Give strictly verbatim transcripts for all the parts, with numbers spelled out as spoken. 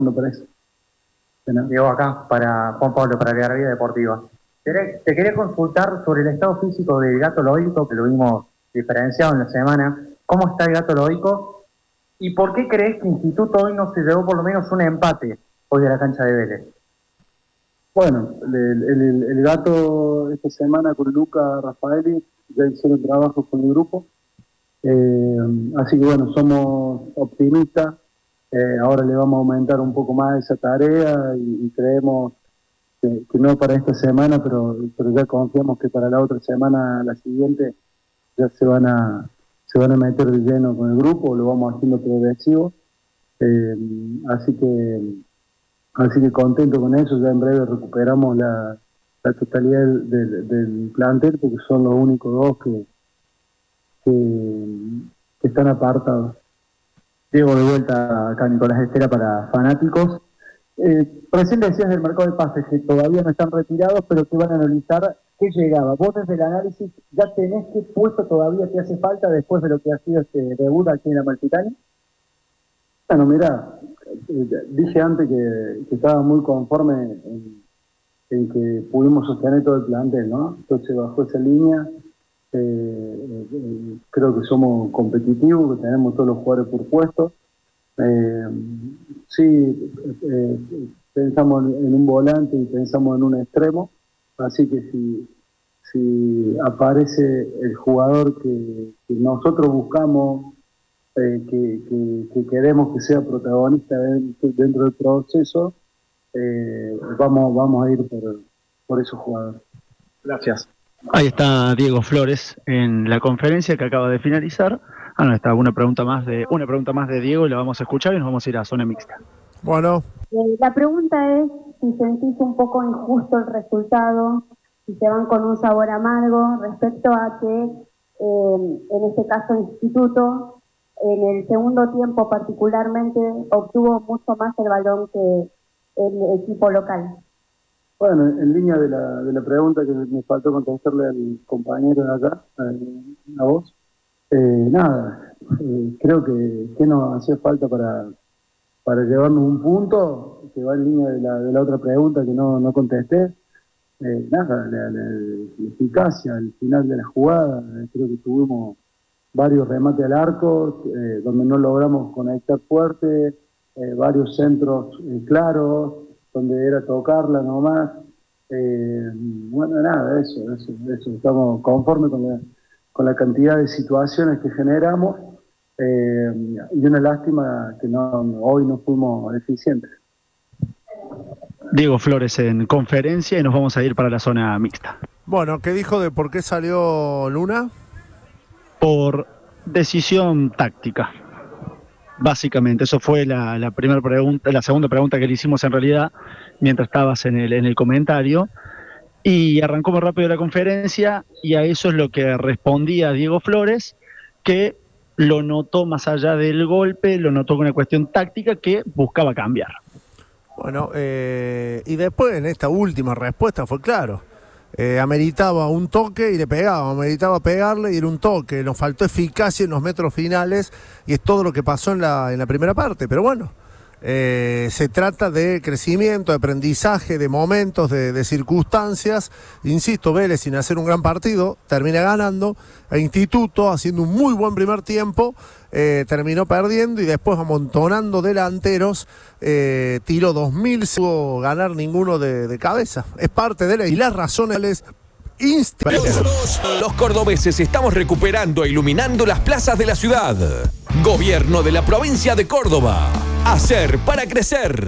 para eso. Diego, acá, para Juan Pablo, para la Vida Deportiva. Te, te quería consultar sobre el estado físico del Gato Loico, que lo vimos diferenciado en la semana. ¿Cómo está el Gato Loico? ¿Y por qué crees que Instituto hoy no se llevó por lo menos un empate hoy de la cancha de Vélez? Bueno, el, el, el, el Gato esta semana con Luca Rafaeli ya hicieron trabajo con el grupo. Eh, así que bueno, somos optimistas. Eh, ahora le vamos a aumentar un poco más esa tarea y, y creemos que, que no para esta semana, pero, pero ya confiamos que para la otra semana, la siguiente, ya se van a se van a meter de lleno con el grupo, lo vamos haciendo progresivo. Eh, así que así que contento con eso. Ya en breve recuperamos la, la totalidad del, del, del plantel, porque son los únicos dos que, que, que están apartados. Diego, de vuelta acá, Nicolás Estera, para Fanáticos. Eh, recién decías del mercado de pases que todavía no están retirados, pero que van a analizar qué llegaba. Vos desde el análisis ya tenés qué puesto todavía te hace falta después de lo que ha sido este debut aquí en la Amalfitani. Bueno, mira, eh, dije antes que, que estaba muy conforme en, en que pudimos sostener todo el plantel, ¿no? Entonces bajo esa línea. Eh, eh, creo que somos competitivos, que tenemos todos los jugadores por puesto. Eh, sí, eh, pensamos en un volante y pensamos en un extremo, así que si, si aparece el jugador que, que nosotros buscamos, eh, que, que, que queremos que sea protagonista dentro, dentro del proceso, eh, vamos, vamos a ir por, por esos jugadores. Gracias. Ahí está Diego Flores en la conferencia que acaba de finalizar. Ah, no, está una pregunta más de una pregunta más de Diego y la vamos a escuchar y nos vamos a ir a zona mixta. Bueno. Eh, la pregunta es si sentís un poco injusto el resultado, si se van con un sabor amargo respecto a que, eh, en este caso, Instituto, en el segundo tiempo particularmente, obtuvo mucho más el balón que el equipo local. Bueno, en línea de la, de la pregunta que me faltó contestarle al compañero de acá, a, a vos, eh, nada, eh, creo que, que nos hacía falta para, para llevarnos un punto, que va en línea de la, de la otra pregunta que no, no contesté. Eh, nada, la, la, la eficacia al final de la jugada, eh, creo que tuvimos varios remates al arco, eh, donde no logramos conectar fuerte, eh, varios centros eh, claros, donde era tocarla nomás. Eh, bueno, nada, eso, eso, eso. Estamos conformes con la, con la cantidad de situaciones que generamos, eh, y una lástima que no, hoy no fuimos eficientes. Diego Flores en conferencia y nos vamos a ir para la zona mixta. Bueno, ¿qué dijo de por qué salió Luna? Por decisión táctica. Básicamente, eso fue la, la primera pregunta, la segunda pregunta que le hicimos en realidad mientras estabas en el, en el comentario. Y arrancó muy rápido la conferencia y a eso es lo que respondía Diego Flores, que lo notó más allá del golpe, lo notó con una cuestión táctica que buscaba cambiar. Bueno, eh, y después en esta última respuesta fue claro. Eh, ameritaba un toque y le pegaba, ameritaba pegarle y era un toque. Nos faltó eficacia en los metros finales y es todo lo que pasó en la, en la primera parte. Pero bueno, eh, se trata de crecimiento, de aprendizaje, de momentos, de, de circunstancias. Insisto, Vélez sin hacer un gran partido termina ganando. E Instituto haciendo un muy buen primer tiempo eh, terminó perdiendo y después amontonando delanteros. Eh, tiró dos mil, sin ganar ninguno de, de cabeza. Es parte de la y las razones inst- los, los cordobeses estamos recuperando e iluminando las plazas de la ciudad. Gobierno de la provincia de Córdoba. Hacer para crecer.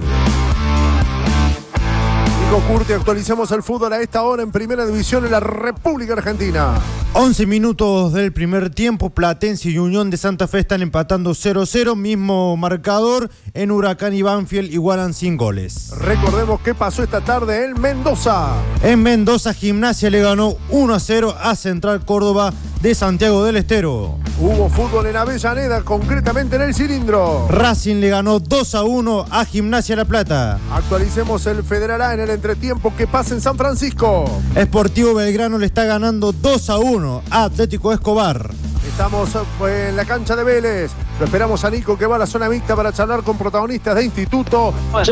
Nico Curti, actualizamos el fútbol a esta hora en Primera División en la República Argentina. once minutos del primer tiempo, Platense y Unión de Santa Fe están empatando cero cero, mismo marcador. En Huracán y Banfield igualan sin goles. Recordemos qué pasó esta tarde en Mendoza. En Mendoza, Gimnasia le ganó uno a cero a Central Córdoba de Santiago del Estero. Hubo fútbol en Avellaneda, concretamente en el Cilindro. Racing le ganó dos a uno a Gimnasia La Plata. Actualicemos el Federal A en el entretiempo que pasa en San Francisco. Sportivo Belgrano le está ganando dos a uno a Atlético Escobar. Estamos eh, en la cancha de Vélez. Lo esperamos a Nico, que va a la zona mixta para charlar con protagonistas de Instituto.